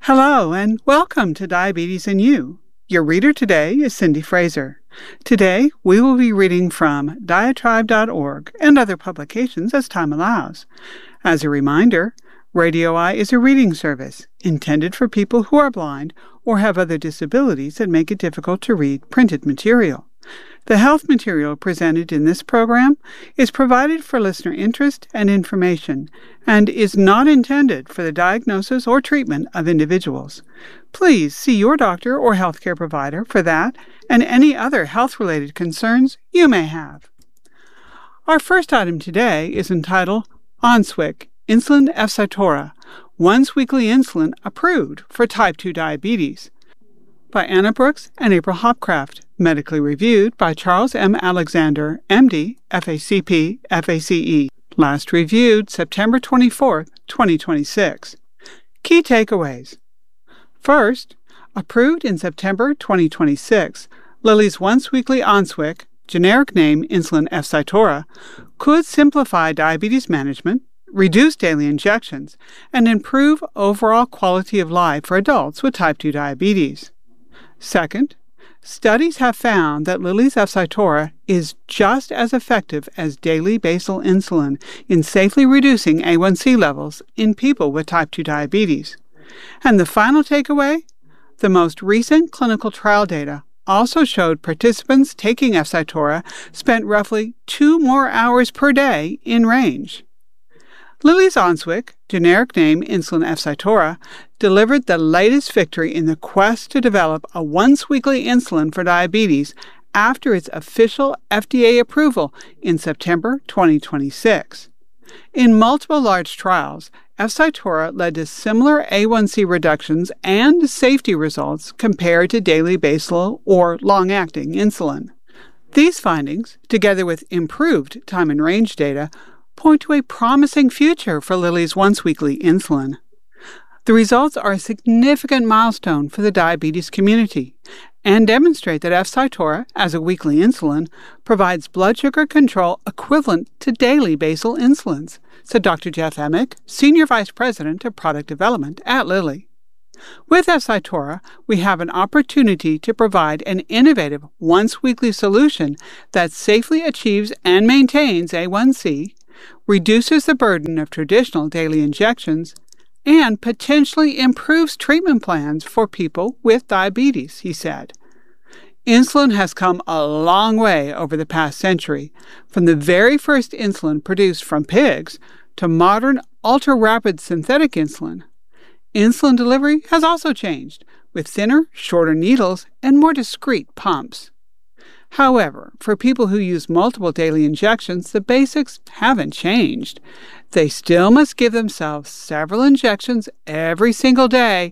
Hello and welcome to Diabetes and You. Your reader today is Cindy Fraser. Today we will be reading from diatribe.org and other publications as time allows. As a reminder, Radio Eye is a reading service intended for people who are blind or have other disabilities that make it difficult to read printed material. The health material presented in this program is provided for listener interest and information and is not intended for the diagnosis or treatment of individuals. Please see your doctor or healthcare provider for that and any other health-related concerns you may have. Our first item today is entitled Onswik, Insulin Efsitora, Once Weekly Insulin Approved for Type 2 Diabetes, by Anna Brooks and April Hopcraft, medically reviewed by Charles M. Alexander, MD, FACP, FACE. Last reviewed September 24, 2026. Key takeaways. First, approved in September 2026, Lilly's once-weekly Onswik, generic name insulin Efsitora, could simplify diabetes management, reduce daily injections, and improve overall quality of life for adults with type 2 diabetes. Second, studies have found that Lilly's Efsitora is just as effective as daily basal insulin in safely reducing A1C levels in people with type 2 diabetes. And the final takeaway? The most recent clinical trial data also showed participants taking Efsitora spent roughly 2 more hours per day in range. Lilly's Onswik, generic name insulin Efsitora, delivered the latest victory in the quest to develop a once-weekly insulin for diabetes after its official FDA approval in September 2026. In multiple large trials, Efsitora led to similar A1C reductions and safety results compared to daily basal or long-acting insulin. These findings, together with improved time and range data, point to a promising future for Lilly's once-weekly insulin. The results are a significant milestone for the diabetes community and demonstrate that Efsitora, as a weekly insulin, provides blood sugar control equivalent to daily basal insulins, said Dr. Jeff Emick, Senior Vice President of Product Development at Lilly. With Efsitora, we have an opportunity to provide an innovative once-weekly solution that safely achieves and maintains A1C, reduces the burden of traditional daily injections, and potentially improves treatment plans for people with diabetes, he said. Insulin has come a long way over the past century, from the very first insulin produced from pigs to modern ultra-rapid synthetic insulin. Insulin delivery has also changed, with thinner, shorter needles and more discreet pumps. However, for people who use multiple daily injections, the basics haven't changed. They still must give themselves several injections every single day,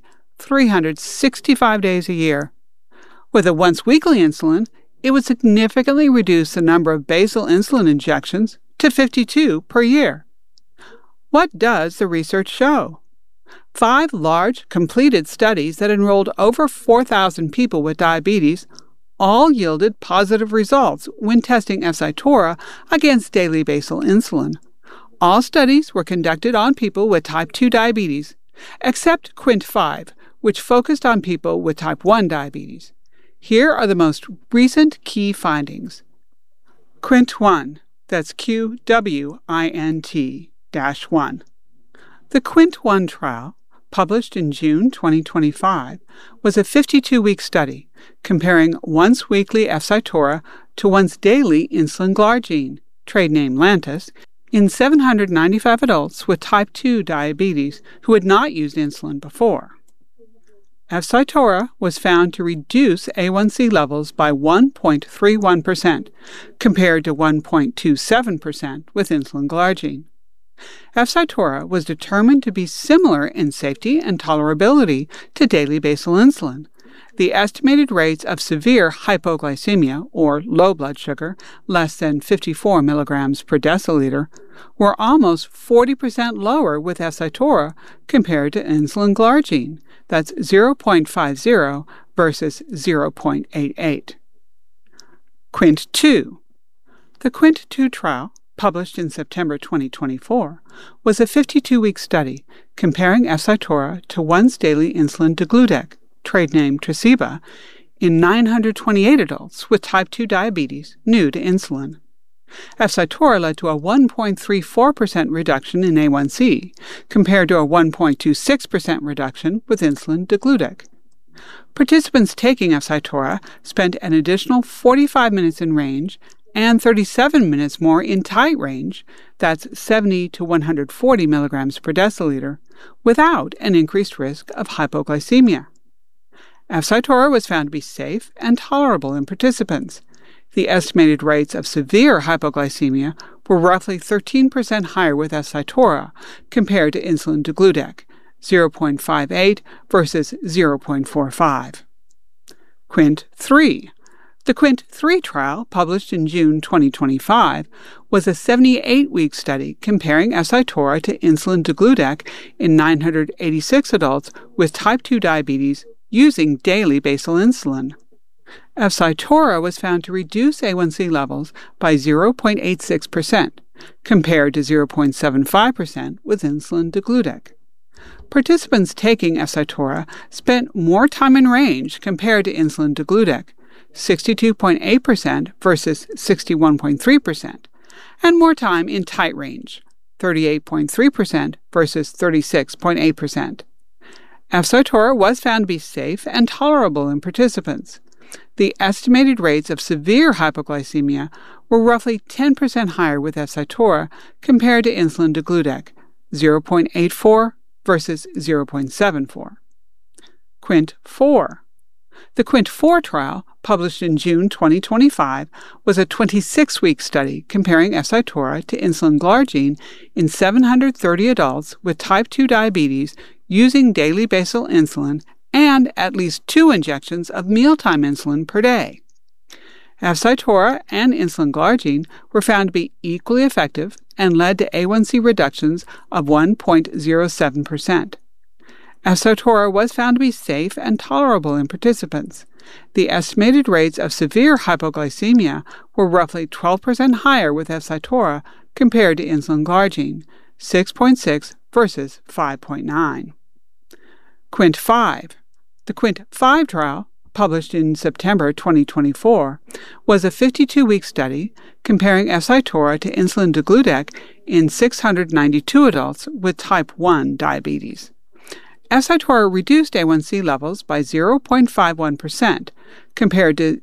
365 days a year. With a once-weekly insulin, it would significantly reduce the number of basal insulin injections to 52 per year. What does the research show? 5 large, completed studies that enrolled over 4,000 people with diabetes all yielded positive results when testing Efsitora against daily basal insulin. All studies were conducted on people with type 2 diabetes, except QUINT-5, which focused on people with type 1 diabetes. Here are the most recent key findings. QUINT-1, that's QWINT-1. The QUINT-1 trial, published in June 2025, was a 52-week study comparing once-weekly Efsitora to once-daily insulin glargine, trade name Lantus, in 795 adults with type 2 diabetes who had not used insulin before. Efsitora was found to reduce A1C levels by 1.31% compared to 1.27% with insulin glargine. Efsitora was determined to be similar in safety and tolerability to daily basal insulin. The estimated rates of severe hypoglycemia, or low blood sugar, less than 54 milligrams per deciliter, were almost 40% lower with Efsitora compared to insulin glargine, that's 0.50 versus 0.88. QUINT-2. The QUINT-2 trial, published in September 2024, was a 52-week study comparing efsitora to once-daily insulin degludec, trade name Tresiba, in 928 adults with type 2 diabetes new to insulin. Efsitora led to a 1.34% reduction in A1C, compared to a 1.26% reduction with insulin degludec. Participants taking efsitora spent an additional 45 minutes in range and 37 minutes more in tight range, that's 70 to 140 milligrams per deciliter, without an increased risk of hypoglycemia. Efsitora was found to be safe and tolerable in participants. The estimated rates of severe hypoglycemia were roughly 13% higher with efsitora compared to insulin degludec, 0.58 versus 0.45. QUINT-3. The QUINT-3 trial, published in June 2025, was a 78-week study comparing efsitora to insulin degludec in 986 adults with type 2 diabetes using daily basal insulin. Efsitora was found to reduce A1C levels by 0.86%, compared to 0.75% with insulin degludec. Participants taking efsitora spent more time in range compared to insulin degludec, 62.8% versus 61.3%, and more time in tight range, 38.3% versus 36.8%. Efsitora was found to be safe and tolerable in participants. The estimated rates of severe hypoglycemia were roughly 10% higher with efsitora compared to insulin degludec, 0.84 versus 0.74. QUINT-4. The QUINT-4 trial, published in June 2025, was a 26-week study comparing efsitora to insulin glargine in 730 adults with type 2 diabetes using daily basal insulin and at least 2 injections of mealtime insulin per day. Efsitora and insulin glargine were found to be equally effective and led to A1C reductions of 1.07%. Efsitora was found to be safe and tolerable in participants. The estimated rates of severe hypoglycemia were roughly 12% higher with efsitora compared to insulin glargine, 6.6 versus 5.9. QUINT-5. The QUINT-5 trial, published in September 2024, was a 52-week study comparing efsitora to insulin degludec in 692 adults with type 1 diabetes. Efsitora reduced A1C levels by 0.51% compared to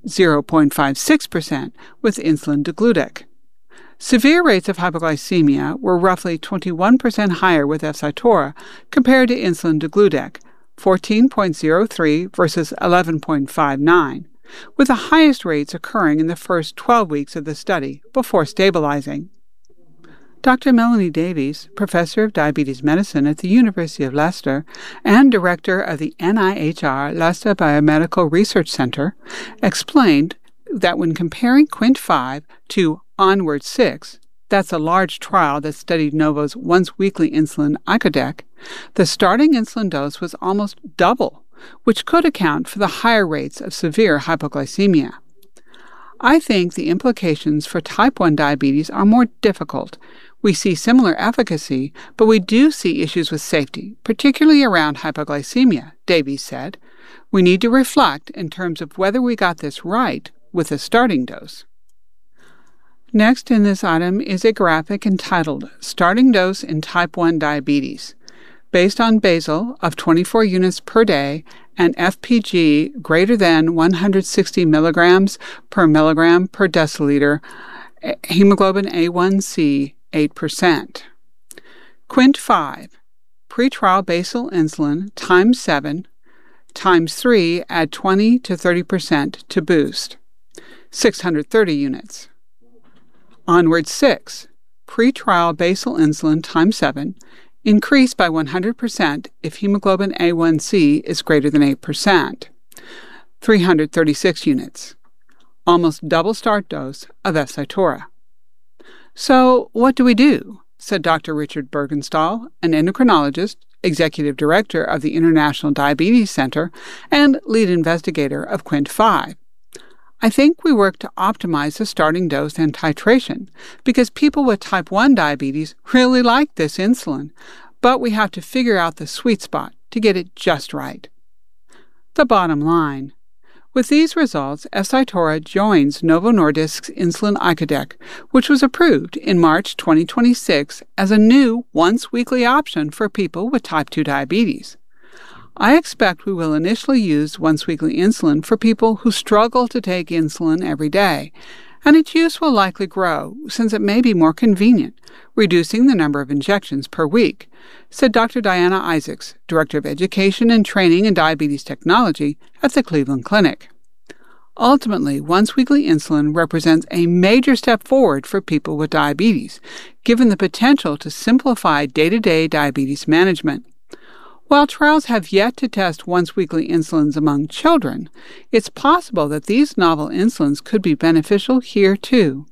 0.56% with insulin degludec. Severe rates of hypoglycemia were roughly 21% higher with efsitora compared to insulin degludec, 14.03 versus 11.59, with the highest rates occurring in the first 12 weeks of the study before stabilizing. Dr. Melanie Davies, professor of diabetes medicine at the University of Leicester and director of the NIHR Leicester Biomedical Research Center, explained that when comparing QUINT-5 to ONWARD-6, that's a large trial that studied Novo's once-weekly insulin icodec, the starting insulin dose was almost double, which could account for the higher rates of severe hypoglycemia. I think the implications for type 1 diabetes are more difficult. We see similar efficacy, but we do see issues with safety, particularly around hypoglycemia, Davies said. We need to reflect in terms of whether we got this right with the starting dose. Next in this item is a graphic entitled Starting Dose in Type 1 Diabetes, based on basal of 24 units per day and FPG greater than 160 milligrams per milligram per deciliter, hemoglobin A1C 8%. QUINT-5, pretrial basal insulin times 7 times 3 add 20 to 30% to boost, 630 units. ONWARD-6, pretrial basal insulin times 7, increase by 100% if hemoglobin A1C is greater than 8%, 336 units, almost double start dose of efsitora. So what do we do? Said Dr. Richard Bergenstahl, an endocrinologist, executive director of the International Diabetes Center, and lead investigator of QUINT-5. I think we work to optimize the starting dose and titration because people with type 1 diabetes really like this insulin, but we have to figure out the sweet spot to get it just right. The bottom line. With these results, Cytora joins Novo Nordisk's insulin icodec, which was approved in March 2026 as a new once-weekly option for people with type 2 diabetes. I expect we will initially use once-weekly insulin for people who struggle to take insulin every day, and its use will likely grow since it may be more convenient, reducing the number of injections per week, said Dr. Diana Isaacs, Director of Education and Training in Diabetes Technology at the Cleveland Clinic. Ultimately, once-weekly insulin represents a major step forward for people with diabetes, given the potential to simplify day-to-day diabetes management. While trials have yet to test once-weekly insulins among children, it's possible that these novel insulins could be beneficial here too.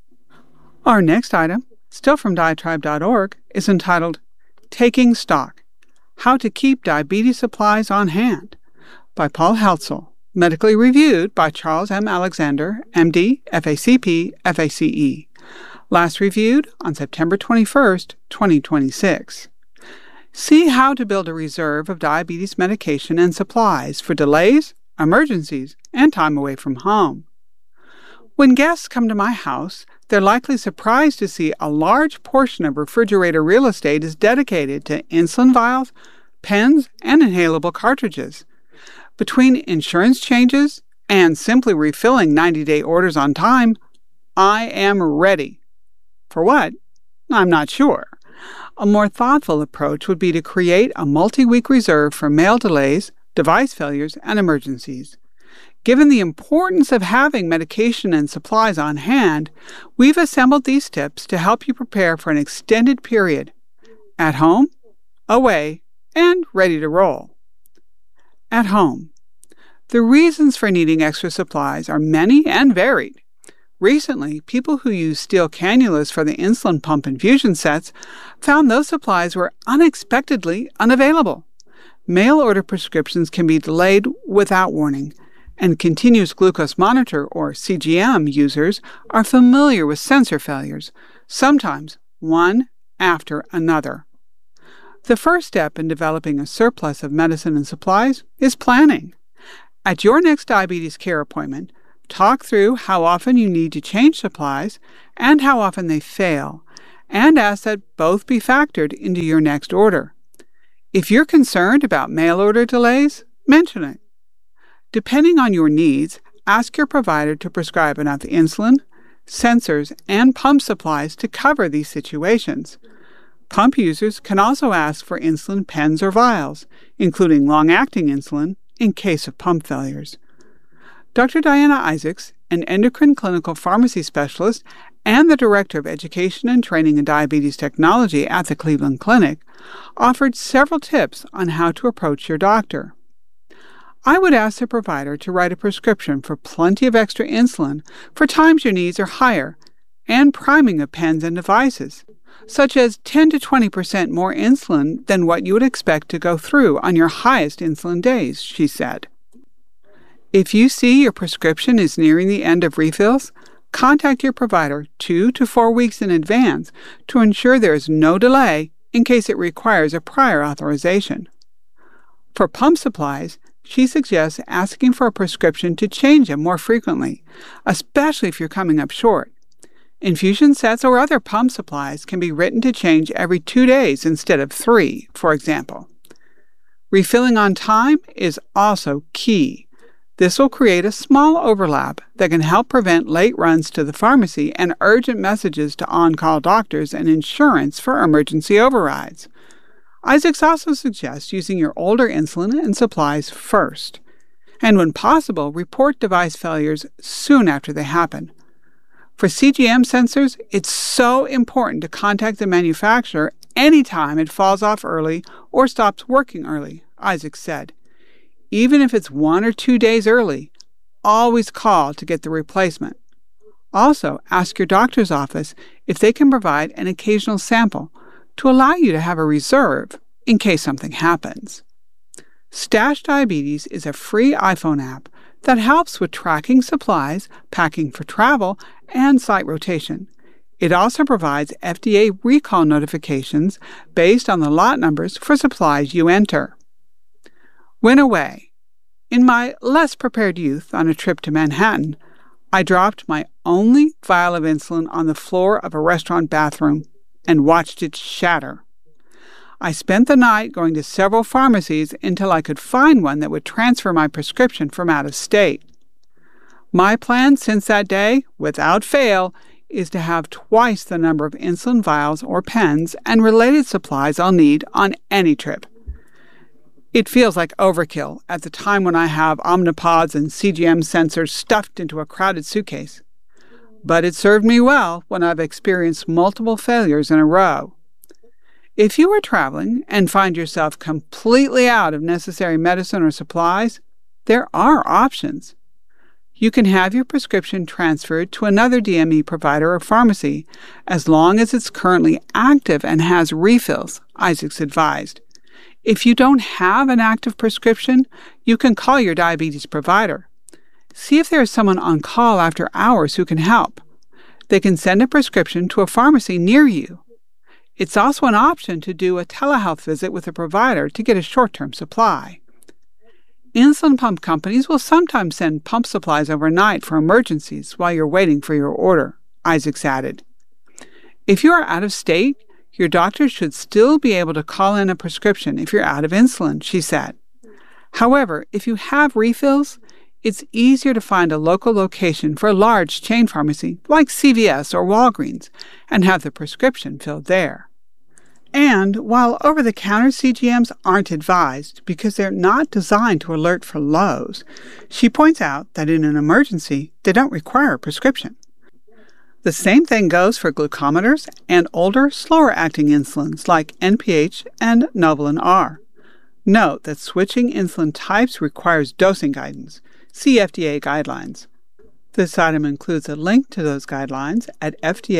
Our next item, still from Diatribe.org, is entitled Taking Stock: How to Keep Diabetes Supplies on Hand by Paul Heltzel, medically reviewed by Charles M. Alexander, MD, FACP, FACE. Last reviewed on September 21, 2026. See how to build a reserve of diabetes medication and supplies for delays, emergencies, and time away from home. When guests come to my house, they're likely surprised to see a large portion of refrigerator real estate is dedicated to insulin vials, pens, and inhalable cartridges. Between insurance changes and simply refilling 90-day orders on time, I am ready. For what? I'm not sure. A more thoughtful approach would be to create a multi-week reserve for mail delays, device failures, and emergencies. Given the importance of having medication and supplies on hand, we've assembled these tips to help you prepare for an extended period, at home, away, and ready to roll. At home. The reasons for needing extra supplies are many and varied. Recently, people who use steel cannulas for the insulin pump infusion sets found those supplies were unexpectedly unavailable. Mail-order prescriptions can be delayed without warning, and continuous glucose monitor, or CGM, users are familiar with sensor failures, sometimes one after another. The first step in developing a surplus of medicine and supplies is planning. At your next diabetes care appointment, talk through how often you need to change supplies and how often they fail, and ask that both be factored into your next order. If you're concerned about mail order delays, mention it. Depending on your needs, ask your provider to prescribe enough insulin, sensors, and pump supplies to cover these situations. Pump users can also ask for insulin pens or vials, including long-acting insulin, in case of pump failures. Dr. Diana Isaacs, an endocrine clinical pharmacy specialist and the Director of Education and Training in Diabetes Technology at the Cleveland Clinic, offered several tips on how to approach your doctor. I would ask the provider to write a prescription for plenty of extra insulin for times your needs are higher, and priming of pens and devices, such as 10 to 20% more insulin than what you would expect to go through on your highest insulin days, she said. If you see your prescription is nearing the end of refills, contact your provider 2 to 4 weeks in advance to ensure there is no delay in case it requires a prior authorization. For pump supplies, she suggests asking for a prescription to change them more frequently, especially if you're coming up short. Infusion sets or other pump supplies can be written to change every 2 days instead of 3, for example. Refilling on time is also key. This will create a small overlap that can help prevent late runs to the pharmacy and urgent messages to on-call doctors and insurance for emergency overrides. Isaacs also suggests using your older insulin and supplies first, and when possible, report device failures soon after they happen. For CGM sensors, it's so important to contact the manufacturer anytime it falls off early or stops working early, Isaacs said. Even if it's 1 or 2 days early, always call to get the replacement. Also, ask your doctor's office if they can provide an occasional sample to allow you to have a reserve in case something happens. Stash Diabetes is a free iPhone app that helps with tracking supplies, packing for travel, and site rotation. It also provides FDA recall notifications based on the lot numbers for supplies you enter. When away. In my less prepared youth on a trip to Manhattan, I dropped my only vial of insulin on the floor of a restaurant bathroom and watched it shatter. I spent the night going to several pharmacies until I could find one that would transfer my prescription from out of state. My plan since that day, without fail, is to have twice the number of insulin vials or pens and related supplies I'll need on any trip. It feels like overkill at the time when I have Omnipods and CGM sensors stuffed into a crowded suitcase. But it served me well when I've experienced multiple failures in a row. If you are traveling and find yourself completely out of necessary medicine or supplies, there are options. You can have your prescription transferred to another DME provider or pharmacy as long as it's currently active and has refills, Isaacs advised. If you don't have an active prescription, you can call your diabetes provider. See if there is someone on call after hours who can help. They can send a prescription to a pharmacy near you. It's also an option to do a telehealth visit with a provider to get a short-term supply. Insulin pump companies will sometimes send pump supplies overnight for emergencies while you're waiting for your order, Isaacs added. If you are out of state, your doctor should still be able to call in a prescription if you're out of insulin, she said. However, if you have refills, it's easier to find a local location for a large chain pharmacy like CVS or Walgreens and have the prescription filled there. And while over-the-counter CGMs aren't advised because they're not designed to alert for lows, she points out that in an emergency, they don't require a prescription. The same thing goes for glucometers and older, slower-acting insulins like NPH and Novolin R. Note that switching insulin types requires dosing guidance. See FDA guidelines. This item includes a link to those guidelines at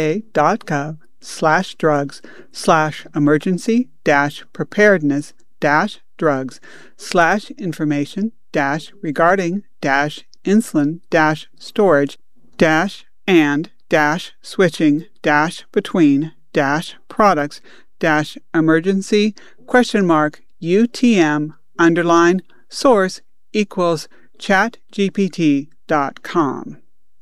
fda.gov/information-regarding-insulin-switching-information-products-emergency-questions-UTM_emergency-source=chatgpt.com.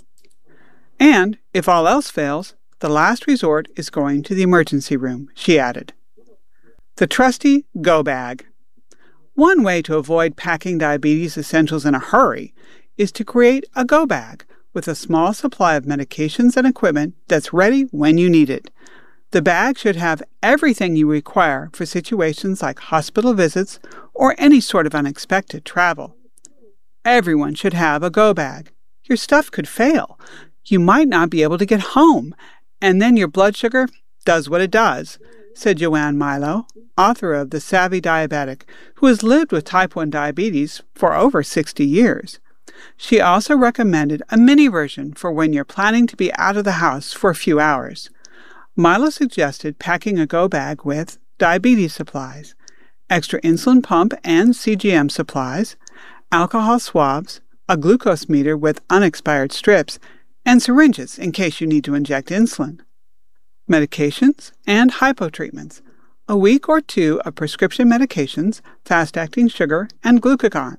And if all else fails, the last resort is going to the emergency room, she added. The trusty Go Bag. One way to avoid packing diabetes essentials in a hurry is to create a Go Bag with a small supply of medications and equipment that's ready when you need it. The bag should have everything you require for situations like hospital visits or any sort of unexpected travel. Everyone should have a Go Bag. Your stuff could fail. You might not be able to get home, and then your blood sugar does what it does, said Joanne Milo, author of The Savvy Diabetic, who has lived with type 1 diabetes for over 60 years. She also recommended a mini version for when you're planning to be out of the house for a few hours. Milo suggested packing a Go Bag with diabetes supplies, extra insulin pump and CGM supplies, alcohol swabs, a glucose meter with unexpired strips, and syringes in case you need to inject insulin, medications and hypo treatments, a week or two of prescription medications, fast-acting sugar, and glucagon,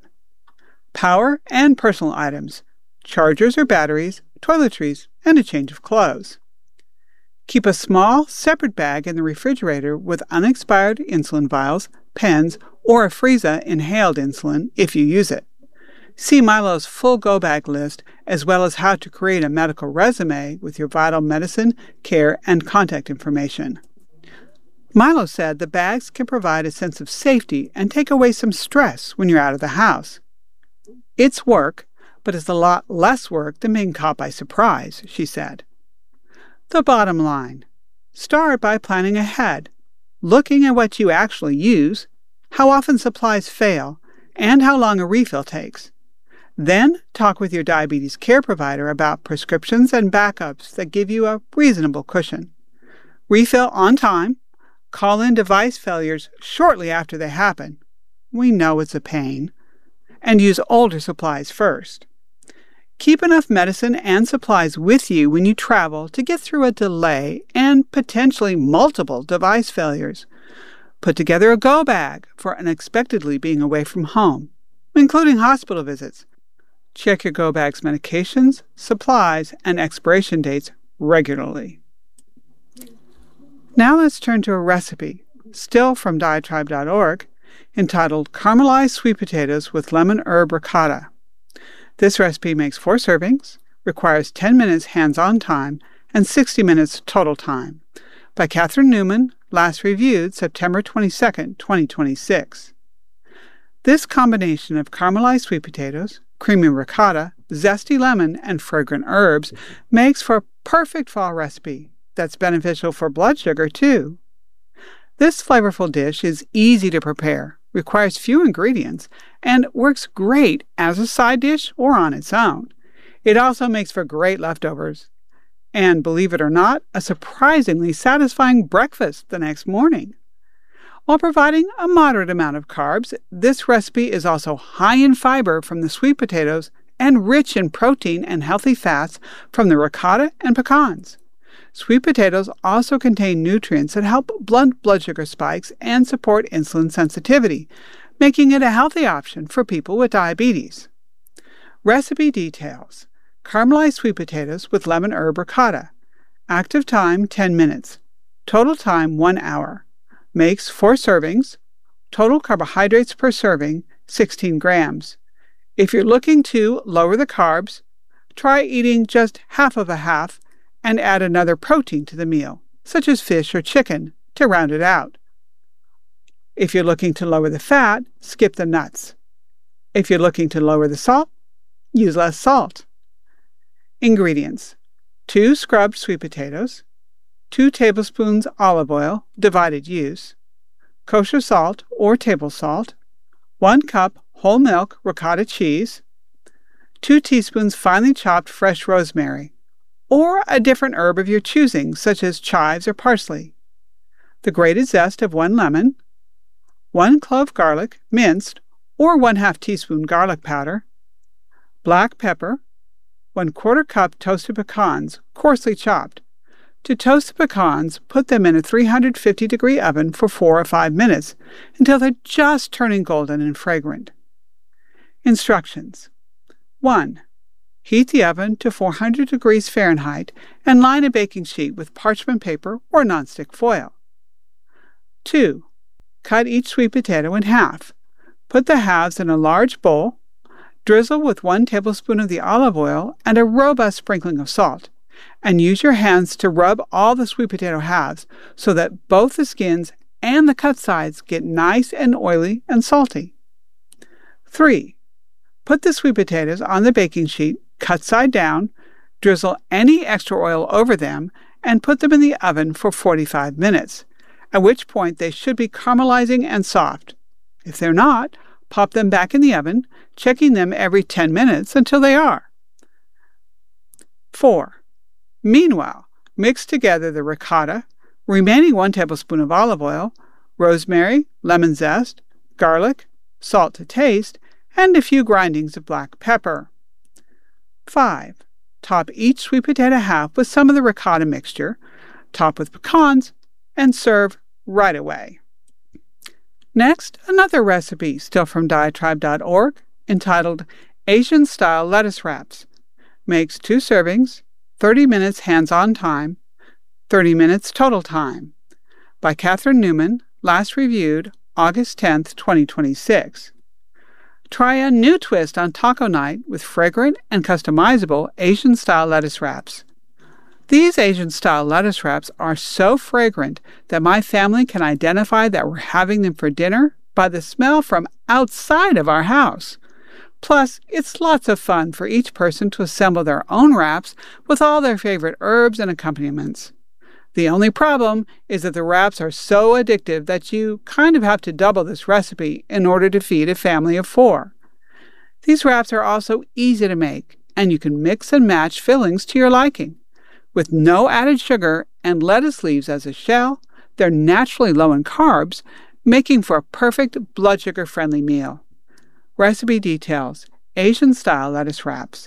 power and personal items, chargers or batteries, toiletries, and a change of clothes. Keep a small, separate bag in the refrigerator with unexpired insulin vials, pens, or Afreeza inhaled insulin if you use it. See Milo's full Go Bag list, as well as how to create a medical resume with your vital medicine, care, and contact information. Milo said the bags can provide a sense of safety and take away some stress when you're out of the house. It's work, but it's a lot less work than being caught by surprise, she said. The bottom line: start by planning ahead, looking at what you actually use, how often supplies fail, and how long a refill takes. Then talk with your diabetes care provider about prescriptions and backups that give you a reasonable cushion. Refill on time. Call in device failures shortly after they happen. We know it's a pain. And use older supplies first. Keep enough medicine and supplies with you when you travel to get through a delay and potentially multiple device failures. Put together a go bag for unexpectedly being away from home, including hospital visits. Check your go bag's medications, supplies, and expiration dates regularly. Now let's turn to a recipe, still from diatribe.org, entitled Caramelized Sweet Potatoes with Lemon Herb Ricotta. This recipe makes 4 servings, requires 10 minutes hands-on time, and 60 minutes total time. By Catherine Newman, last reviewed September 22, 2026. This combination of caramelized sweet potatoes, creamy ricotta, zesty lemon, and fragrant herbs makes for a perfect fall recipe that's beneficial for blood sugar, too. This flavorful dish is easy to prepare, requires few ingredients, and works great as a side dish or on its own. It also makes for great leftovers, and, believe it or not, a surprisingly satisfying breakfast the next morning. While providing a moderate amount of carbs, this recipe is also high in fiber from the sweet potatoes and rich in protein and healthy fats from the ricotta and pecans. Sweet potatoes also contain nutrients that help blunt blood sugar spikes and support insulin sensitivity, making it a healthy option for people with diabetes. Recipe details: caramelized sweet potatoes with lemon herb ricotta. Active time 10 minutes. Total time 1 hour. Makes 4 servings. Total carbohydrates per serving 16 grams. If you're looking to lower the carbs, try eating just half of a half and add another protein to the meal, such as fish or chicken, to round it out. If you're looking to lower the fat, skip the nuts. If you're looking to lower the salt, use less salt. Ingredients: 2 scrubbed sweet potatoes, 2 tablespoons olive oil, divided use, kosher salt or table salt, 1 cup whole milk ricotta cheese, 2 teaspoons finely chopped fresh rosemary, or a different herb of your choosing, such as chives or parsley, the grated zest of 1 lemon, 1 clove garlic, minced, or 1/2 teaspoon garlic powder, black pepper, 1/4 cup toasted pecans, coarsely chopped. To toast the pecans, put them in a 350-degree oven for 4 or 5 minutes until they're just turning golden and fragrant. Instructions: 1. Heat the oven to 400 degrees Fahrenheit and line a baking sheet with parchment paper or nonstick foil. 2. Cut each sweet potato in half. Put the halves in a large bowl. Drizzle with 1 tablespoon of the olive oil and a robust sprinkling of salt, and use your hands to rub all the sweet potato halves so that both the skins and the cut sides get nice and oily and salty. 3. Put the sweet potatoes on the baking sheet, cut side down, drizzle any extra oil over them, and put them in the oven for 45 minutes, at which point they should be caramelizing and soft. If they're not, pop them back in the oven, checking them every 10 minutes until they are. 4. Meanwhile, mix together the ricotta, remaining 1 tablespoon of olive oil, rosemary, lemon zest, garlic, salt to taste, and a few grindings of black pepper. 5. Top each sweet potato half with some of the ricotta mixture, top with pecans, and serve right away. Next, another recipe, still from diatribe.org, entitled Asian-Style Lettuce Wraps. Makes 2 servings, 30 minutes hands-on time, 30 minutes total time. By Catherine Newman, last reviewed August 10, 2026. Try a new twist on taco night with fragrant and customizable Asian-style lettuce wraps. These Asian-style lettuce wraps are so fragrant that my family can identify that we're having them for dinner by the smell from outside of our house. Plus, it's lots of fun for each person to assemble their own wraps with all their favorite herbs and accompaniments. The only problem is that the wraps are so addictive that you kind of have to double this recipe in order to feed a family of 4. These wraps are also easy to make, and you can mix and match fillings to your liking. With no added sugar and lettuce leaves as a shell, they're naturally low in carbs, making for a perfect blood sugar-friendly meal. Recipe details: Asian-style lettuce wraps.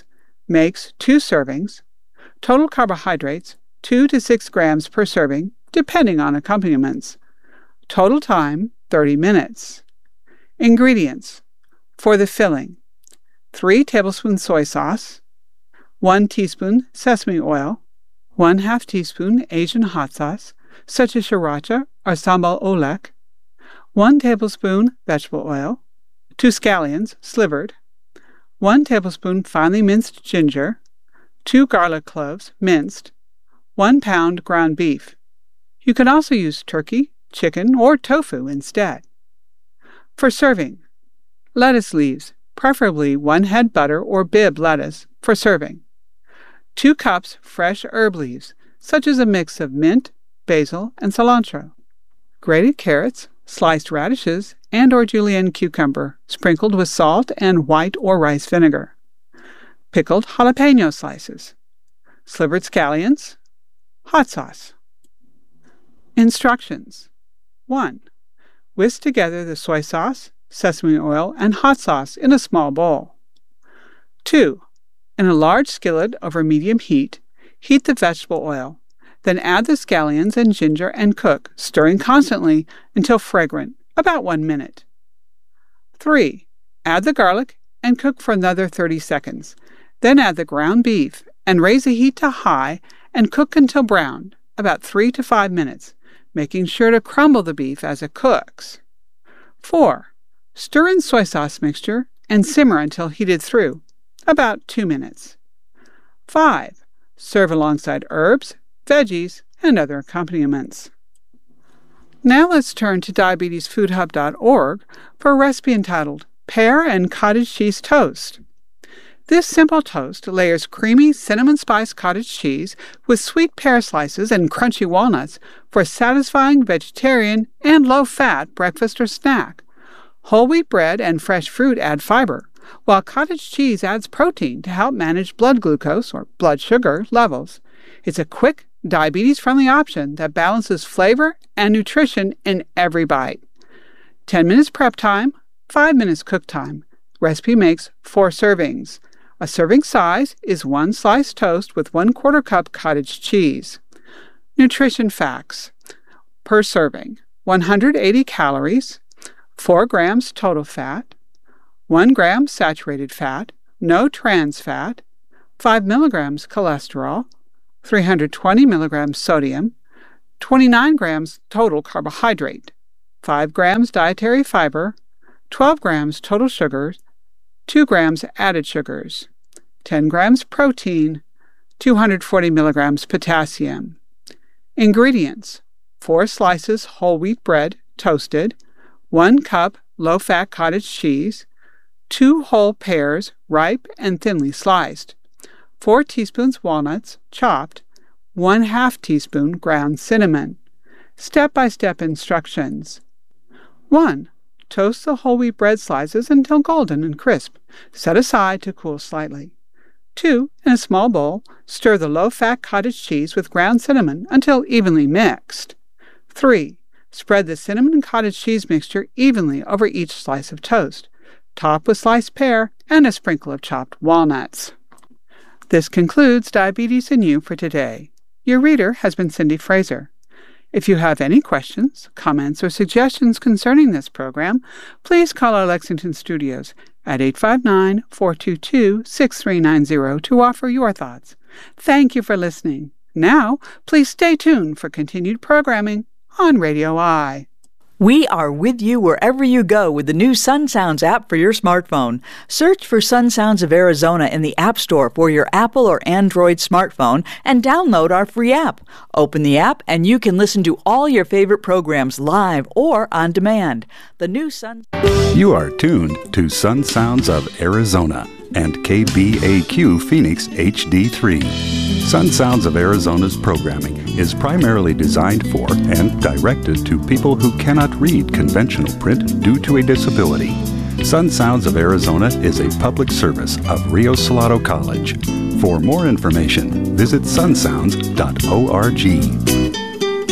makes 2 servings. Total carbohydrates, 2 to 6 grams per serving, depending on accompaniments. Total time, 30 minutes. Ingredients. For the filling, 3 tablespoons soy sauce, 1 teaspoon sesame oil, 1/2 teaspoon Asian hot sauce, such as sriracha or sambal oelek, 1 tablespoon vegetable oil, 2 scallions, slivered, 1 tablespoon finely minced ginger, 2 garlic cloves, minced, 1 pound ground beef. You can also use turkey, chicken, or tofu instead. For serving, lettuce leaves, preferably 1 head butter or Bibb lettuce, for serving. 2 cups fresh herb leaves, such as a mix of mint, basil, and cilantro. Grated carrots, sliced radishes, and or julienne cucumber, sprinkled with salt and white or rice vinegar. Pickled jalapeno slices. Slivered scallions. Hot sauce. Instructions. 1. Whisk together the soy sauce, sesame oil, and hot sauce in a small bowl. 2. In a large skillet over medium heat, heat the vegetable oil. Then add the scallions and ginger and cook, stirring constantly until fragrant, about 1 minute. 3. Add the garlic and cook for another 30 seconds. Then add the ground beef and raise the heat to high and cook until brown, about 3 to 5 minutes, making sure to crumble the beef as it cooks. 4. Stir in soy sauce mixture and simmer until heated through, about 2 minutes. 5. Serve alongside herbs, veggies, and other accompaniments. Now let's turn to diabetesfoodhub.org for a recipe entitled Pear and Cottage Cheese Toast. This simple toast layers creamy cinnamon spice cottage cheese with sweet pear slices and crunchy walnuts for a satisfying vegetarian and low-fat breakfast or snack. Whole wheat bread and fresh fruit add fiber, while cottage cheese adds protein to help manage blood glucose or blood sugar levels. It's a quick, diabetes-friendly option that balances flavor and nutrition in every bite. 10 minutes prep time, 5 minutes cook time. Recipe makes 4 servings. A serving size is 1 sliced toast with 1/4 cup cottage cheese. Nutrition facts. Per serving, 180 calories, 4 grams total fat, 1 gram saturated fat, no trans fat, 5 milligrams cholesterol, 320 milligrams sodium, 29 grams total carbohydrate, 5 grams dietary fiber, 12 grams total sugars, 2 grams added sugars, 10 grams protein, 240 milligrams potassium. Ingredients: 4 slices whole wheat bread, toasted, 1 cup low-fat cottage cheese, 2 whole pears, ripe and thinly sliced, 4 teaspoons walnuts, chopped, 1/2 teaspoon ground cinnamon. Step-by-step instructions. 1. Toast the whole wheat bread slices until golden and crisp. Set aside to cool slightly. 2. In a small bowl, stir the low-fat cottage cheese with ground cinnamon until evenly mixed. 3. Spread the cinnamon and cottage cheese mixture evenly over each slice of toast. Top with sliced pear and a sprinkle of chopped walnuts. This concludes Diabetes and You for today. Your reader has been Cindy Fraser. If you have any questions, comments, or suggestions concerning this program, please call our Lexington studios at 859-422-6390 to offer your thoughts. Thank you for listening. Now, please stay tuned for continued programming on Radio I. We are with you wherever you go with the new Sun Sounds app for your smartphone. Search for Sun Sounds of Arizona in the App Store for your Apple or Android smartphone and download our free app. Open the app and you can listen to all your favorite programs live or on demand. The new Sun... You are tuned to Sun Sounds of Arizona and KBAQ Phoenix HD3. Sun Sounds of Arizona's programming is primarily designed for and directed to people who cannot read conventional print due to a disability. Sun Sounds of Arizona is a public service of Rio Salado College. For more information, visit sunsounds.org.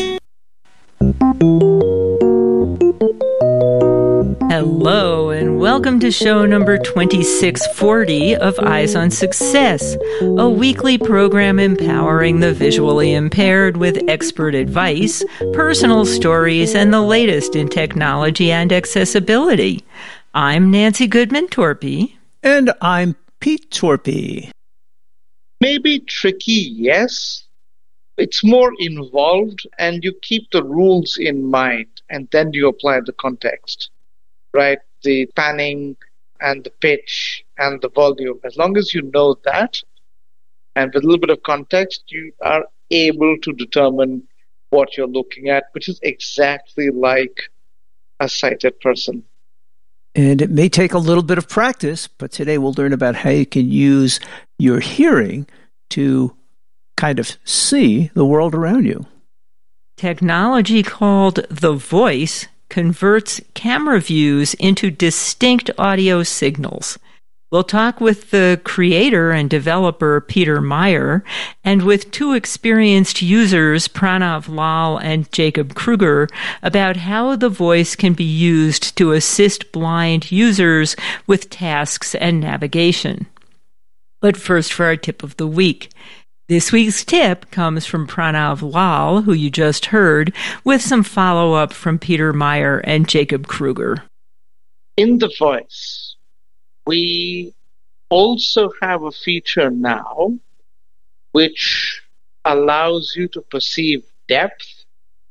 Hello and welcome Welcome to show number 2640 of Eyes on Success, a weekly program empowering the visually impaired with expert advice, personal stories, and the latest in technology and accessibility. I'm Nancy Goodman-Torpy. And I'm Pete Torpy. Maybe tricky, yes. It's more involved, and you keep the rules in mind, and then you apply the context, right? The panning and the pitch and the volume. As long as you know that, and with a little bit of context, you are able to determine what you're looking at, which is exactly like a sighted person. And it may take a little bit of practice, but today we'll learn about how you can use your hearing to kind of see the world around you. Technology called The Voice converts camera views into distinct audio signals. We'll talk with the creator and developer Peter Meyer and with two experienced users, Pranav Lal and Jacob Kruger, about how The Voice can be used to assist blind users with tasks and navigation. But first for our tip of the week. This week's tip comes from Pranav Lal, who you just heard, with some follow-up from Peter Meyer and Jacob Kruger. In The Voice, we also have a feature now which allows you to perceive depth.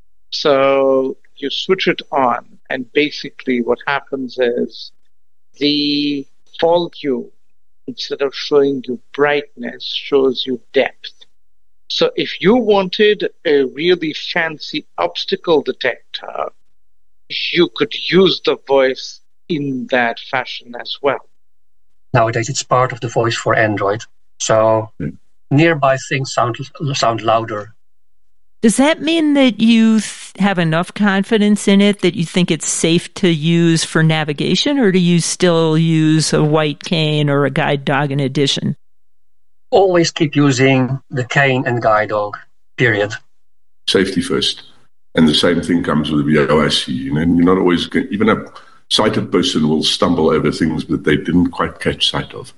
So you switch it on, and basically what happens is the volume, instead of showing you brightness, shows you depth. So if you wanted a really fancy obstacle detector, you could use The Voice in that fashion as well. Nowadays, it's part of the Voice for Android. So nearby things sound louder. Does that mean that you have enough confidence in it that you think it's safe to use for navigation, or do you still use a white cane or a guide dog in addition? Always keep using the cane and guide dog, period. Safety first. And the same thing comes with VOIC. You're not always, even a sighted person will stumble over things that they didn't quite catch sight of.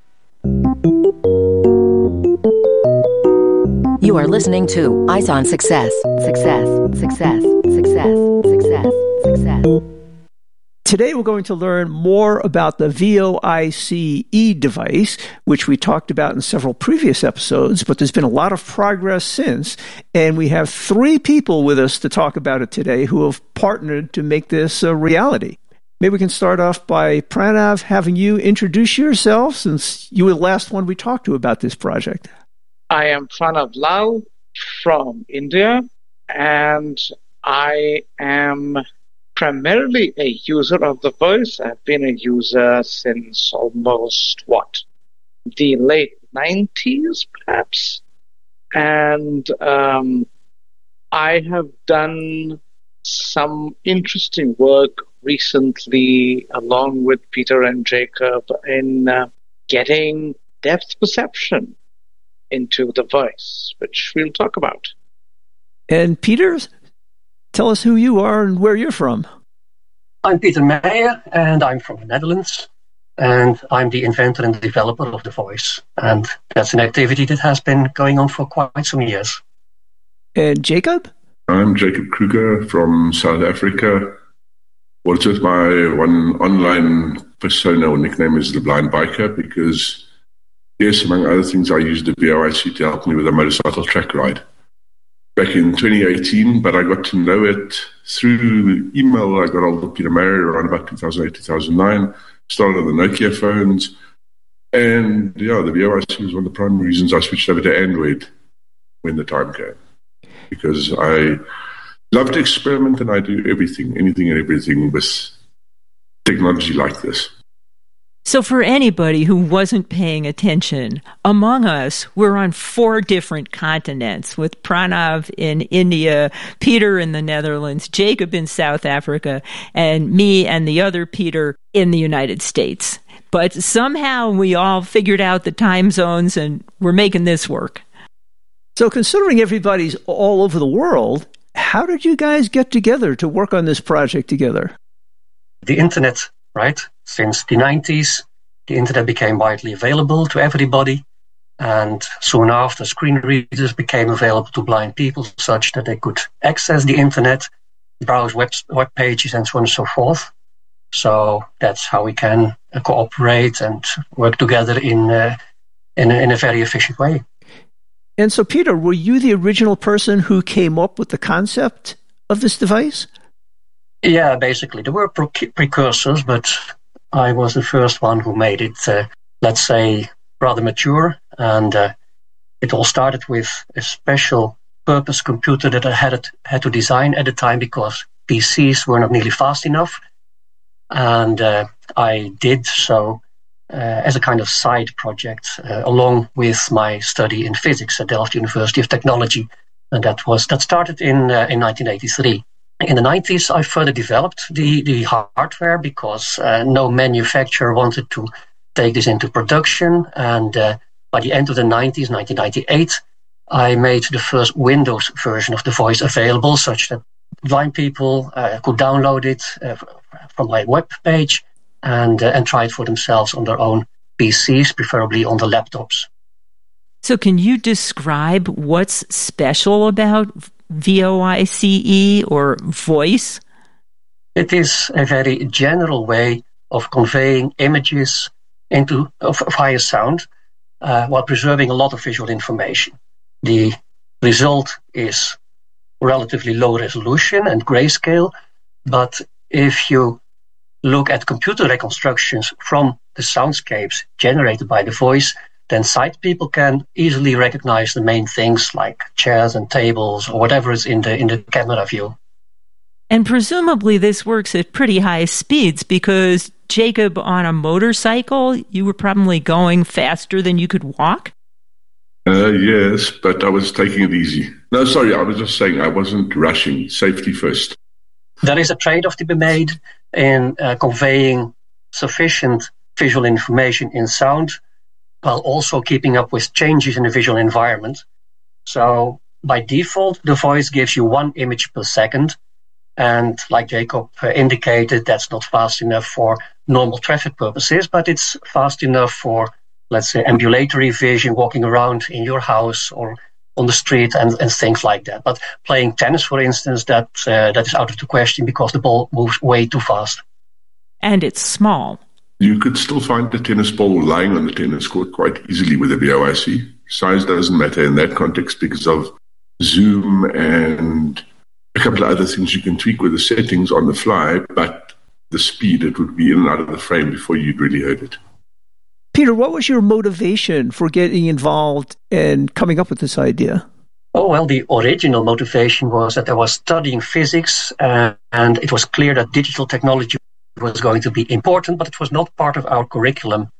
You are listening to Eyes on Success. Success, success, success, success, success. Today we're going to learn more about the VOIC device, which we talked about in several previous episodes, but there's been a lot of progress since, and we have three people with us to talk about it today who have partnered to make this a reality. Maybe we can start off by Pranav having you introduce yourself, since you were the last one we talked to about this project. I am Pranav Lal from India, and I am primarily a user of The Voice. I've been a user since almost, the late 90s, perhaps. And I have done some interesting work recently, along with Peter and Jacob, in getting depth perception into The Voice, which we'll talk about. And Peter, tell us who you are and where you're from. I'm Peter Meyer, and I'm from the Netherlands, and I'm the inventor and developer of The Voice. And that's an activity that has been going on for quite some years. And Jacob? I'm Jacob Kruger from South Africa. What's with my one online persona or nickname is the Blind Biker, because yes, among other things, I used the VOIC to help me with a motorcycle track ride back in 2018, but I got to know it through email. I got hold of Peter Meyer around about 2008, 2009, started on the Nokia phones, and the VOIC was one of the primary reasons I switched over to Android when the time came, because I love to experiment, and I do anything and everything with technology like this. So for anybody who wasn't paying attention, among us, we're on 4 different continents, with Pranav in India, Peter in the Netherlands, Jacob in South Africa, and me and the other Peter in the United States. But somehow we all figured out the time zones, and we're making this work. So considering everybody's all over the world, how did you guys get together to work on this project together? The internet, right? since the 90s, the internet became widely available to everybody. And soon after, screen readers became available to blind people such that they could access the internet, browse web pages, and so on and so forth. So that's how we can cooperate and work together in a very efficient way. And so, Peter, were you the original person who came up with the concept of this device? Yeah, basically. There were precursors, but I was the first one who made it, let's say, rather mature. And it all started with a special purpose computer that I had to design at the time because PCs were not nearly fast enough. And I did so as a kind of side project, along with my study in physics at Delft University of Technology. And that started in 1983. In the 90s, I further developed the hardware because no manufacturer wanted to take this into production. And by the end of the 90s, 1998, I made the first Windows version of the voice available, such that blind people could download it from my web page and try it for themselves on their own PCs, preferably on the laptops. So can you describe what's special about VOICE or voice? It is a very general way of conveying images via sound while preserving a lot of visual information. The result is relatively low resolution and grayscale, but if you look at computer reconstructions from the soundscapes generated by the voice, then sight people can easily recognize the main things like chairs and tables or whatever is in the camera view. And presumably this works at pretty high speeds because, Jacob, on a motorcycle, you were probably going faster than you could walk? Yes, but I was taking it easy. No, sorry, I was just saying I wasn't rushing. Safety first. There is a trade-off to be made in conveying sufficient visual information in sound while also keeping up with changes in the visual environment. So by default, the voice gives you 1 image per second. And like Jacob indicated, that's not fast enough for normal traffic purposes, but it's fast enough for, let's say, ambulatory vision, walking around in your house or on the street and things like that. But playing tennis, for instance, that is out of the question because the ball moves way too fast. And it's small. You could still find the tennis ball lying on the tennis court quite easily with a VOIC. Size doesn't matter in that context because of zoom and a couple of other things you can tweak with the settings on the fly, but the speed, it would be in and out of the frame before you'd really heard it. Peter, what was your motivation for getting involved and coming up with this idea? Oh, well, the original motivation was that I was studying physics and it was clear that digital technology was going to be important, but it was not part of our curriculum.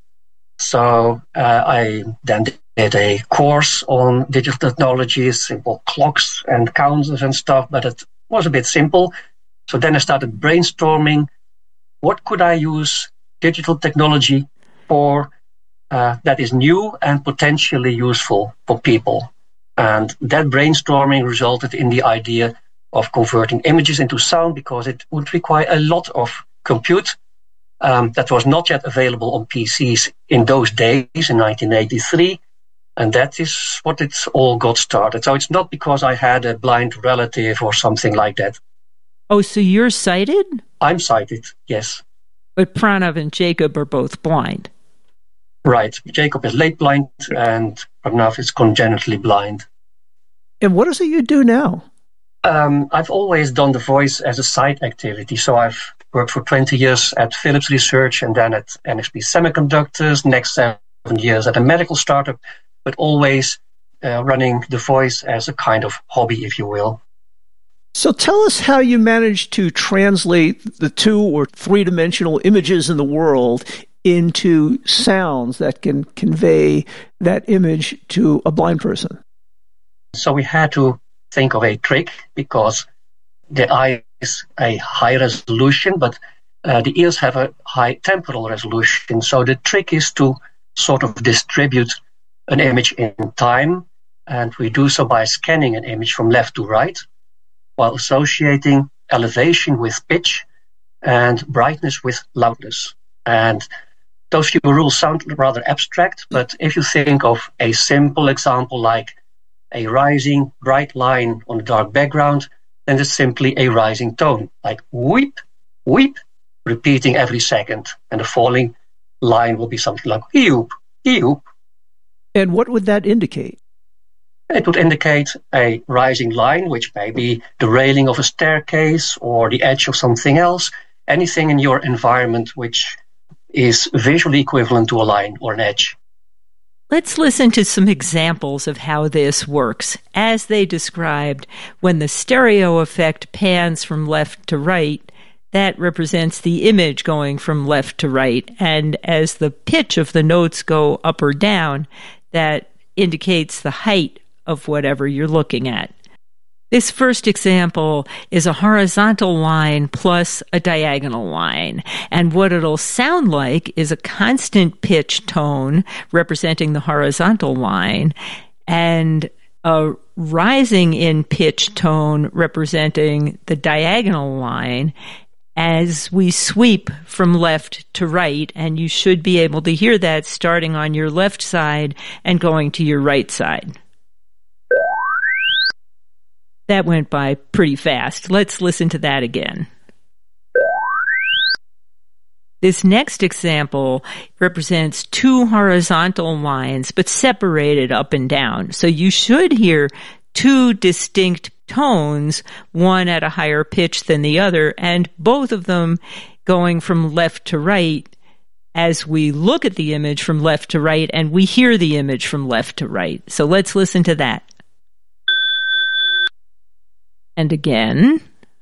So I then did a course on digital technologies, simple clocks and counters and stuff, but it was a bit simple. So then I started brainstorming, what could I use digital technology for that is new and potentially useful for people. And that brainstorming resulted in the idea of converting images into sound because it would require a lot of compute that was not yet available on PCs in those days in 1983. And that is what it all got started. So it's not because I had a blind relative or something like that. Oh, so you're sighted? I'm sighted, yes. But Pranav and Jacob are both blind. Right. Jacob is late blind and Pranav is congenitally blind. And what is it you do now? I've always done the voice as a side activity. So I've worked for 20 years at Philips Research and then at NXP Semiconductors, next 7 years at a medical startup, but always running the voice as a kind of hobby, if you will. So tell us how you managed to translate the 2 or 3-dimensional images in the world into sounds that can convey that image to a blind person. So we had to think of a trick because the eye is a high resolution, but the ears have a high temporal resolution. So the trick is to sort of distribute an image in time, and we do so by scanning an image from left to right, while associating elevation with pitch and brightness with loudness. And those few rules sound rather abstract, but if you think of a simple example like a rising bright line on a dark background, then it's simply a rising tone, like weep, weep, repeating every second. And the falling line will be something like eoop, eoop. And what would that indicate? It would indicate a rising line, which may be the railing of a staircase or the edge of something else, anything in your environment which is visually equivalent to a line or an edge. Let's listen to some examples of how this works. As they described, when the stereo effect pans from left to right, that represents the image going from left to right. And as the pitch of the notes go up or down, that indicates the height of whatever you're looking at. This first example is a horizontal line plus a diagonal line. And what it'll sound like is a constant pitch tone representing the horizontal line and a rising in pitch tone representing the diagonal line as we sweep from left to right. And you should be able to hear that starting on your left side and going to your right side. That went by pretty fast. Let's listen to that again. This next example represents two horizontal lines, but separated up and down. So you should hear two distinct tones, one at a higher pitch than the other, and both of them going from left to right as we look at the image from left to right, and we hear the image from left to right. So let's listen to that. And again.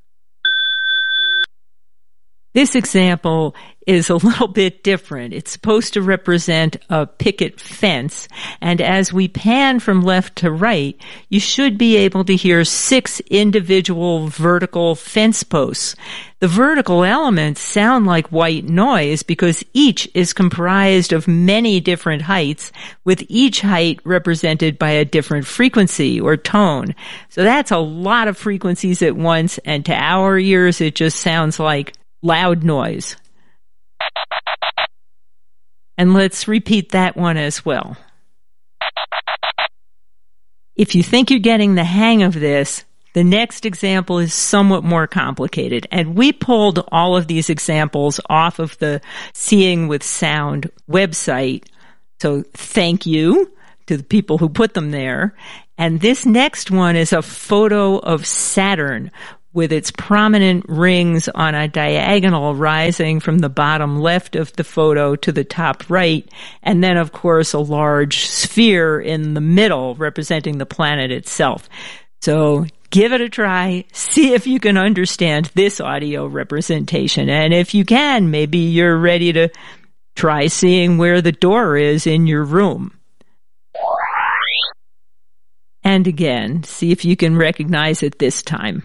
This example is a little bit different. It's supposed to represent a picket fence, and as we pan from left to right, you should be able to hear 6 individual vertical fence posts. The vertical elements sound like white noise because each is comprised of many different heights, with each height represented by a different frequency or tone. So that's a lot of frequencies at once, and to our ears it just sounds like loud noise. And let's repeat that one as well. If you think you're getting the hang of this, the next example is somewhat more complicated. And we pulled all of these examples off of the Seeing with Sound website. So thank you to the people who put them there. And this next one is a photo of Saturn, with its prominent rings on a diagonal rising from the bottom left of the photo to the top right, and then, of course, a large sphere in the middle representing the planet itself. So give it a try. See if you can understand this audio representation. And if you can, maybe you're ready to try seeing where the door is in your room. And again, see if you can recognize it this time.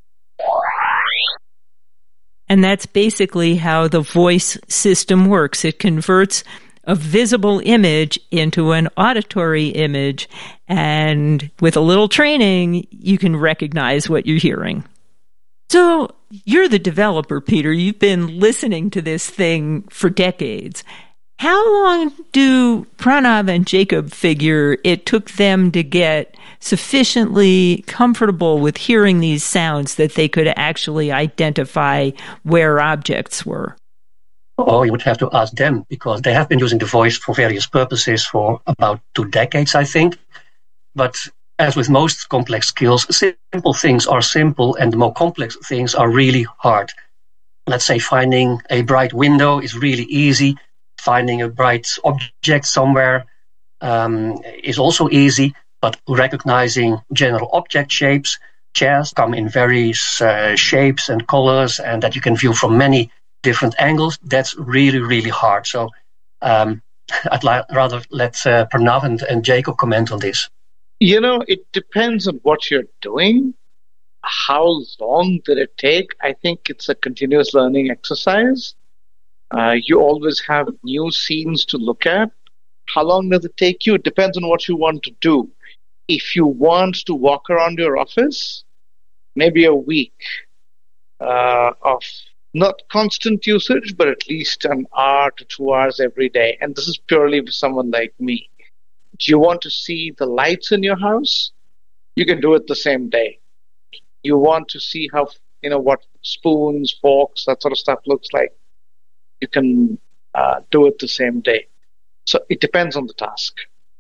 And that's basically how the voice system works. It converts a visible image into an auditory image, and with a little training, you can recognize what you're hearing. So you're the developer, Peter. You've been listening to this thing for decades. How long do Pranav and Jacob figure it took them to get sufficiently comfortable with hearing these sounds that they could actually identify where objects were? Oh, you would have to ask them, because they have been using the voice for various purposes for about 2 decades, I think. But as with most complex skills, simple things are simple and the more complex things are really hard. Let's say finding a bright window is really easy. Finding a bright object somewhere is also easy, but recognizing general object shapes, chairs come in various shapes and colors, and that you can view from many different angles, that's really, really hard. So I'd rather let Pranav and Jacob comment on this. You know, it depends on what you're doing. How long did it take? I think it's a continuous learning exercise. You always have new scenes to look at. How long does it take you? It depends on what you want to do. If you want to walk around your office, maybe a week of Not constant usage, but at least an hour to 2 hours every day. And this is purely for someone like me. Do you want to see the lights in your house? You can do it the same day. You want to see how, what spoons, forks, that sort of stuff looks like? You can do it the same day. So it depends on the task.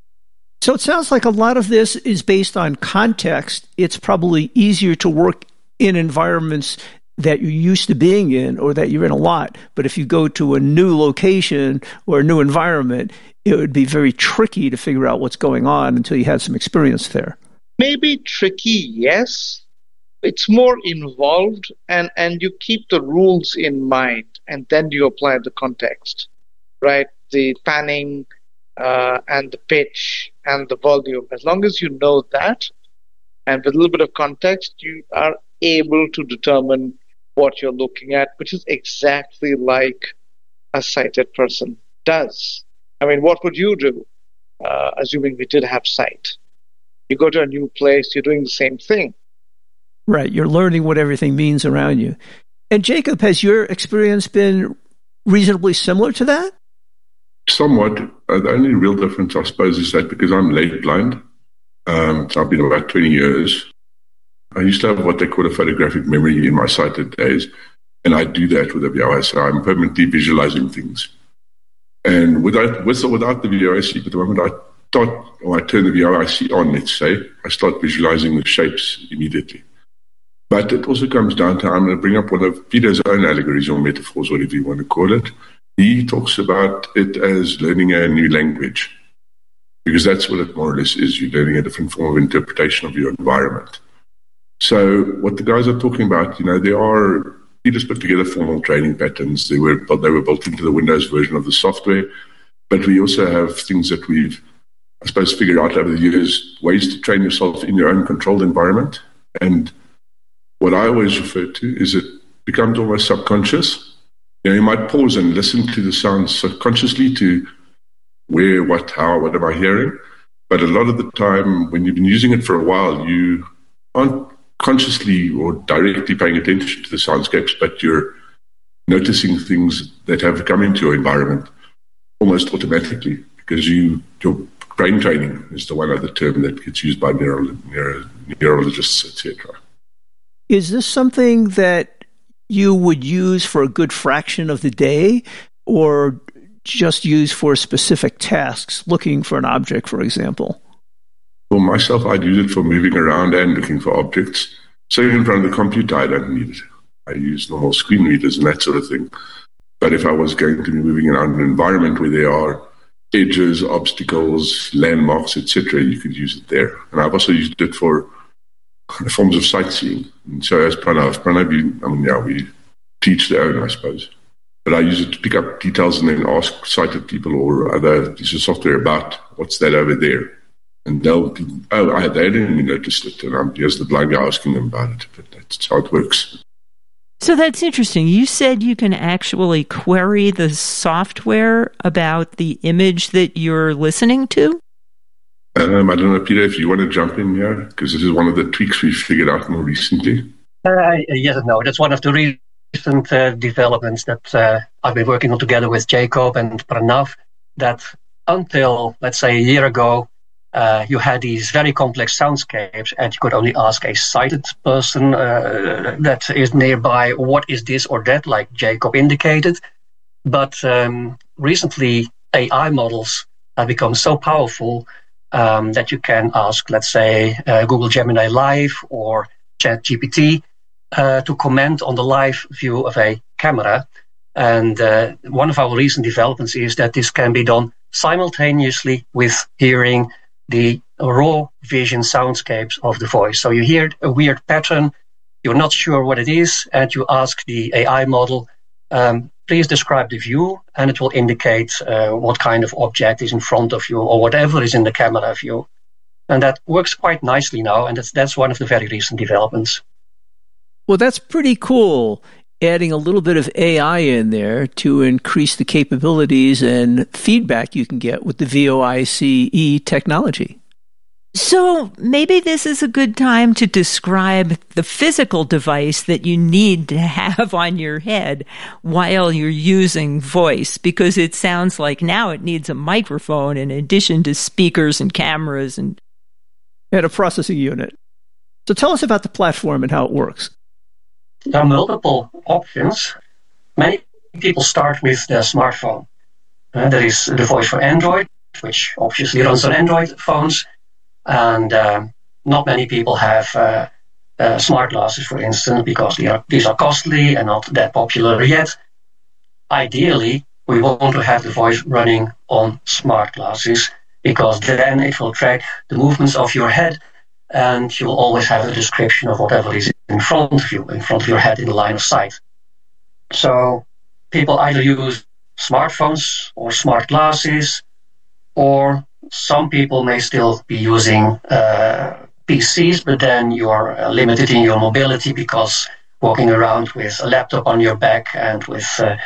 So it sounds like a lot of this is based on context. It's probably easier to work in environments that you're used to being in or that you're in a lot. But if you go to a new location or a new environment, it would be very tricky to figure out what's going on until you had some experience there. Maybe tricky, yes. It's more involved, and you keep the rules in mind, and then you apply the context, right? The panning and the pitch and the volume. As long as you know that, and with a little bit of context, you are able to determine what you're looking at, which is exactly like a sighted person does. I mean, what would you do, assuming we did have sight? You go to a new place, you're doing the same thing. Right. You're learning what everything means around you. And Jacob, has your experience been reasonably similar to that? Somewhat. The only real difference, I suppose, is that because I'm late blind, so I've been about 20 years, I used to have what they call a photographic memory in my sighted days, and I do that with a VOIC. So I'm permanently visualizing things. And without the VOIC, but the moment I turn the VOIC on, let's say, I start visualizing the shapes immediately. But it also comes down to, I'm going to bring up one of Peter's own allegories or metaphors, whatever you want to call it. He talks about it as learning a new language, because that's what it more or less is. You're learning a different form of interpretation of your environment. So what the guys are talking about, Peter's put together formal training patterns. They were built into the Windows version of the software, but we also have things that we've, I suppose, figured out over the years, ways to train yourself in your own controlled environment. And what I always refer to is it becomes almost subconscious. You might pause and listen to the sounds subconsciously to where, what, how, what am I hearing? But a lot of the time, when you've been using it for a while, you aren't consciously or directly paying attention to the soundscapes, but you're noticing things that have come into your environment almost automatically, because your brain training is the one other term that gets used by neurologists, etc. Is this something that you would use for a good fraction of the day, or just use for specific tasks, looking for an object, for example? For myself, I'd use it for moving around and looking for objects. So in front of the computer, I don't need it. I use normal screen readers and that sort of thing. But if I was going to be moving around an environment where there are edges, obstacles, landmarks, etc., you could use it there. And I've also used it for forms of sightseeing. And so as Pranav, we teach their own, I suppose. But I use it to pick up details and then ask sighted people or other pieces of software about what's that over there. And they'll be, they didn't even notice it. And here's the blind guy asking them about it. But that's how it works. So that's interesting. You said you can actually query the software about the image that you're listening to? I don't know, Peter, if you want to jump in here, because this is one of the tweaks we've figured out more recently. Yes and no. That's one of the recent developments that I've been working on together with Jacob and Pranav, that until, let's say, a year ago, you had these very complex soundscapes, and you could only ask a sighted person that is nearby, what is this or that, like Jacob indicated. But recently, AI models have become so powerful that you can ask, let's say, Google Gemini Live or ChatGPT to comment on the live view of a camera. And one of our recent developments is that this can be done simultaneously with hearing the raw vision soundscapes of the voice. So you hear a weird pattern, you're not sure what it is, and you ask the AI model, please describe the view, and it will indicate what kind of object is in front of you or whatever is in the camera view. And that works quite nicely now, and that's one of the very recent developments. Well, that's pretty cool, adding a little bit of AI in there to increase the capabilities and feedback you can get with the VOICE technology. So maybe this is a good time to describe the physical device that you need to have on your head while you're using voice, because it sounds like now it needs a microphone in addition to speakers and cameras and a processing unit. So tell us about the platform and how it works. There are multiple options. Many people start with their smartphone. There is the voice for Android, which obviously runs on Android phones. And not many people have smart glasses, for instance, because these are costly and not that popular yet. Ideally, we want to have the voice running on smart glasses, because then it will track the movements of your head, and you'll always have a description of whatever is in front of you, in front of your head in the line of sight. So people either use smartphones or smart glasses, or some people may still be using PCs, but then you are limited in your mobility, because walking around with a laptop on your back and with a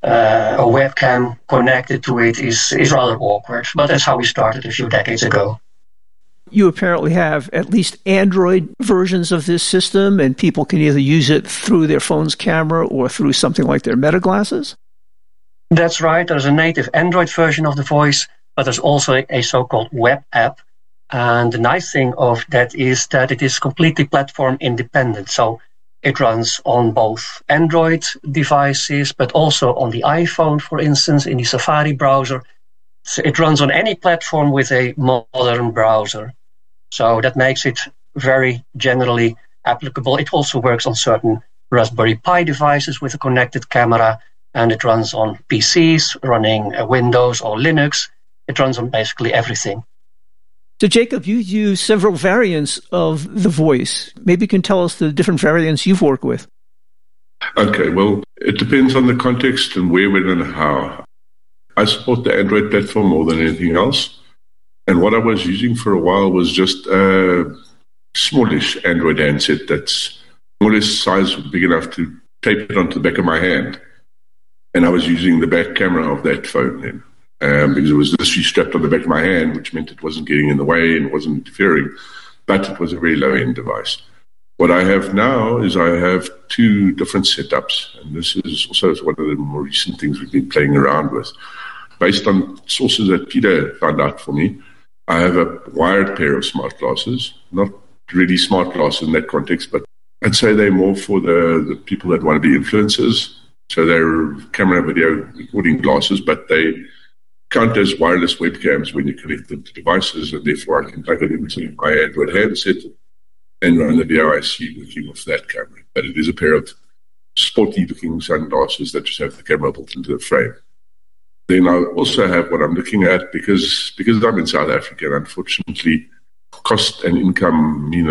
webcam connected to it is rather awkward. But that's how we started a few decades ago. You apparently have at least Android versions of this system, and people can either use it through their phone's camera or through something like their Meta glasses? That's right. There's a native Android version of the voice, but there's also a so-called web app. And the nice thing of that is that it is completely platform independent. So it runs on both Android devices, but also on the iPhone, for instance, in the Safari browser. So it runs on any platform with a modern browser. So that makes it very generally applicable. It also works on certain Raspberry Pi devices with a connected camera, and it runs on PCs running Windows or Linux. It runs on basically everything. So, Jacob, you use several variants of the voice. Maybe you can tell us the different variants you've worked with. Okay, well, it depends on the context and where, when, and how. I support the Android platform more than anything else. And what I was using for a while was just a smallish Android handset that's more or less size big enough to tape it onto the back of my hand. And I was using the back camera of that phone then. Because it was literally strapped on the back of my hand, which meant it wasn't getting in the way and wasn't interfering, but it was a very low-end device. What I have now is I have two different setups, and this is also one of the more recent things we've been playing around with. Based on sources that Peter found out for me, I have a wired pair of smart glasses, not really smart glasses in that context, but I'd say they're more for the people that want to be influencers. So they're camera, video, recording glasses, but they count as wireless webcams when you connect them to devices, and therefore I can plug it into my Android handset and run the VOIC looking off that camera. But it is a pair of sporty-looking sunglasses that just have the camera built into the frame. Then I also have what I'm looking at, because I'm in South Africa, and unfortunately cost and income mean